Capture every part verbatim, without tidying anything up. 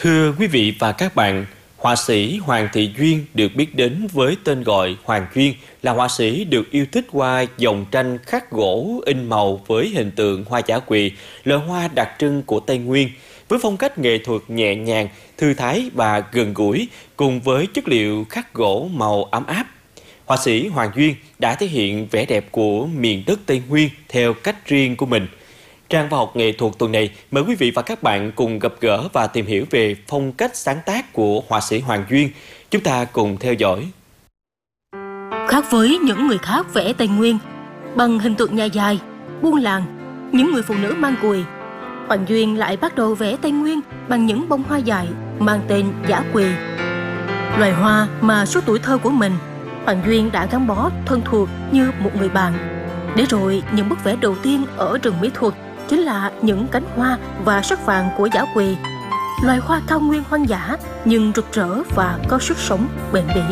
Thưa quý vị và các bạn, họa sĩ Hoàng Thị Duyên được biết đến với tên gọi Hoàng Duyên là họa sĩ được yêu thích qua dòng tranh khắc gỗ in màu với hình tượng hoa dã quỳ, loài hoa đặc trưng của Tây Nguyên, với phong cách nghệ thuật nhẹ nhàng, thư thái và gần gũi, cùng với chất liệu khắc gỗ màu ấm áp. Họa sĩ Hoàng Duyên đã thể hiện vẻ đẹp của miền đất Tây Nguyên theo cách riêng của mình. Trang Văn học nghệ thuật tuần này mời quý vị và các bạn cùng gặp gỡ và tìm hiểu về phong cách sáng tác của họa sĩ Hoàng Duyên. Chúng ta cùng theo dõi. Khác với những người khác vẽ Tây Nguyên bằng hình tượng nhà dài, buôn làng, những người phụ nữ mang cùi, Hoàng Duyên lại bắt đầu vẽ Tây Nguyên bằng những bông hoa dài mang tên dã quỳ. Loài hoa mà suốt tuổi thơ của mình, Hoàng Duyên đã gắn bó thân thuộc như một người bạn. Để rồi những bức vẽ đầu tiên ở rừng mỹ thuật chính là những cánh hoa và sắc vàng của dã quỳ, loài hoa cao nguyên hoang dã nhưng rực rỡ và có sức sống bền bỉ.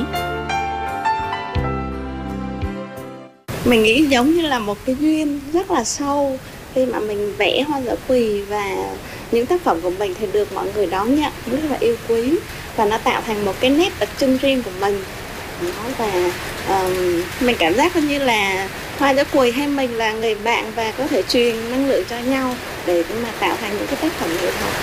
Mình nghĩ giống như là một cái duyên rất là sâu khi mà mình vẽ hoa dã quỳ, và những tác phẩm của mình thì được mọi người đón nhận rất là yêu quý, và nó tạo thành một cái nét đặc trưng riêng của mình. Và um, mình cảm giác như là hoa dã quỳ hay mình là người bạn và có thể truyền năng lượng cho nhau để mà tạo thành những cái tác phẩm nghệ thuật.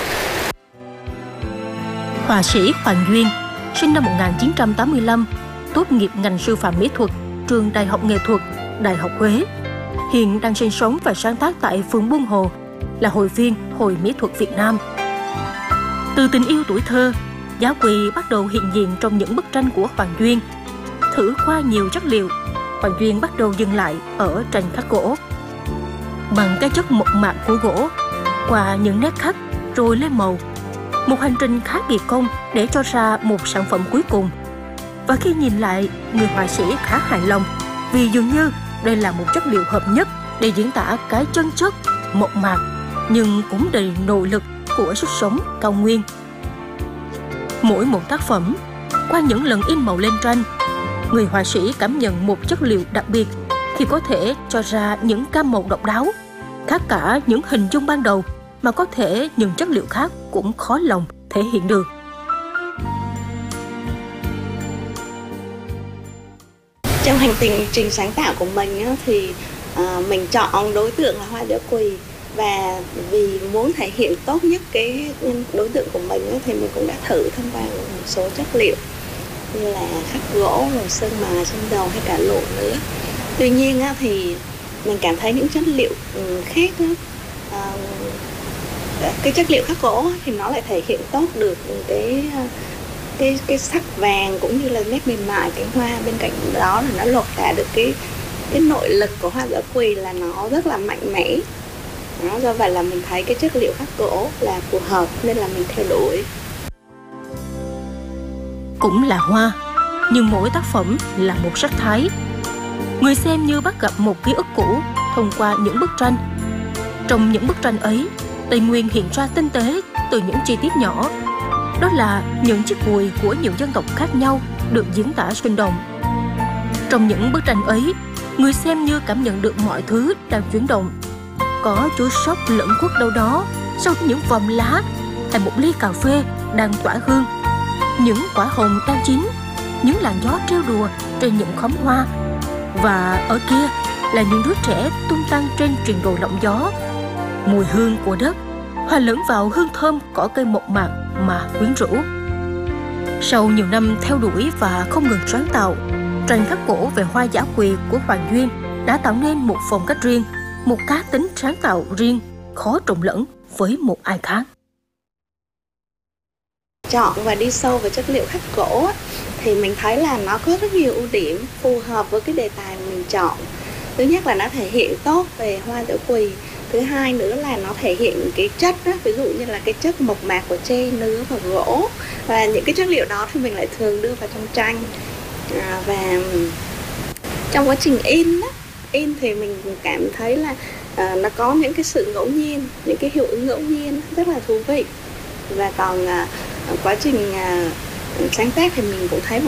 Họa sĩ Hoàng Duyên sinh năm một nghìn chín trăm tám mươi lăm, tốt nghiệp ngành sư phạm mỹ thuật, trường Đại học Nghệ thuật, Đại học Huế. Hiện đang sinh sống và sáng tác tại phường Buôn Hồ, là hội viên Hội Mỹ thuật Việt Nam. Từ tình yêu tuổi thơ, dã quỳ bắt đầu hiện diện trong những bức tranh của Hoàng Duyên. Thử qua nhiều chất liệu, Hoàng Duyên bắt đầu dừng lại ở tranh khắc gỗ. Bằng cái chất mộc mạc của gỗ, qua những nét khắc rồi lên màu, một hành trình khá kỳ công để cho ra một sản phẩm cuối cùng. Và khi nhìn lại, người họa sĩ khá hài lòng vì dường như đây là một chất liệu hợp nhất để diễn tả cái chân chất, mộc mạc nhưng cũng đầy nội lực của sức sống cao nguyên. Mỗi một tác phẩm, qua những lần in màu lên tranh, người họa sĩ cảm nhận một chất liệu đặc biệt khi có thể cho ra những gam màu độc đáo, khác cả những hình dung ban đầu mà có thể những chất liệu khác cũng khó lòng thể hiện được. Trong hành trình trình sáng tạo của mình thì uh, mình chọn đối tượng là hoa dã quỳ, và vì muốn thể hiện tốt nhất cái đối tượng của mình thì mình cũng đã thử tham qua một số chất liệu như là khắc gỗ, rồi sơn mài, sơn dầu hay cả lụa nữa. Tuy nhiên thì mình cảm thấy những chất liệu khác đó, cái chất liệu khắc gỗ thì nó lại thể hiện tốt được cái cái cái sắc vàng cũng như là nét mềm mại cánh hoa. Bên cạnh đó là nó lột tả được cái cái nội lực của hoa dã quỳ là nó rất là mạnh mẽ. Đó, do vậy là mình thấy cái chất liệu khắc gỗ là phù hợp nên là mình theo đuổi. Cũng là hoa, nhưng mỗi tác phẩm là một sắc thái. Người xem như bắt gặp một ký ức cũ thông qua những bức tranh. Trong những bức tranh ấy, Tây Nguyên hiện ra tinh tế từ những chi tiết nhỏ. Đó là những chiếc cùi của nhiều dân tộc khác nhau được diễn tả sinh động. Trong những bức tranh ấy, người xem như cảm nhận được mọi thứ đang chuyển động. Có chuối sóc lẫn quất đâu đó sau những vòm lá, hay một ly cà phê đang tỏa hương, những quả hồng đang chín, những làn gió trêu đùa trên những khóm hoa, và ở kia là những đứa trẻ tung tăng trên truyền đồ lộng gió. Mùi hương của đất hòa lẫn vào hương thơm cỏ cây mộc mạc mà quyến rũ. Sau nhiều năm theo đuổi và không ngừng sáng tạo, tranh khắc gỗ về hoa dã quỳ của Hoàng Duyên đã tạo nên một phong cách riêng, một cá tính sáng tạo riêng, khó trộn lẫn với một ai khác. Chọn và đi sâu vào chất liệu khắc gỗ thì mình thấy là nó có rất nhiều ưu điểm phù hợp với cái đề tài mà mình chọn. Thứ nhất là nó thể hiện tốt về hoa dã quỳ. Thứ hai nữa là nó thể hiện cái chất đó, ví dụ như là cái chất mộc mạc của tre, nứa và gỗ. Và những cái chất liệu đó thì mình lại thường đưa vào trong tranh. À, và trong quá trình in đó, in thì mình cảm thấy là à, nó có những cái sự ngẫu nhiên, những cái hiệu ứng ngẫu nhiên rất là thú vị. Và còn à, quá trình à, sáng tác thì mình cũng thấy